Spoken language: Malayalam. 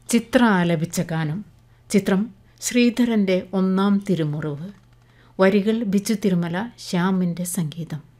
ചിത്ര ആലപിച്ച ഗാനം. ചിത്രം ശ്രീധരൻ്റെ ഒന്നാം തിരുമുറിവ്. വരികൾ ബിജു തിരുമല, ശ്യാമിൻ്റെ സംഗീതം.